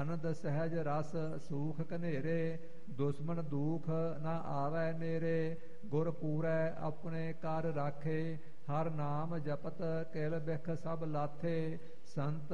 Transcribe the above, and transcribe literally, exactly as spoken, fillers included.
ਅਨੰਦ ਸਹਿਜ ਰਸ ਸੂਖ ਕਨੇਰੇ। ਦੁਸ਼ਮਨ ਦੂਖ ਨਾ ਆਵੈ ਨੇਰੇ। ਗੁਰ ਪੂਰੈ ਆਪਣੇ ਕਰ ਰਾਖੇ। ਹਰ ਨਾਮ ਜਪਤ ਕਿਲ ਬਿਖ ਸਭ ਲਾਥੇ। ਸੰਤ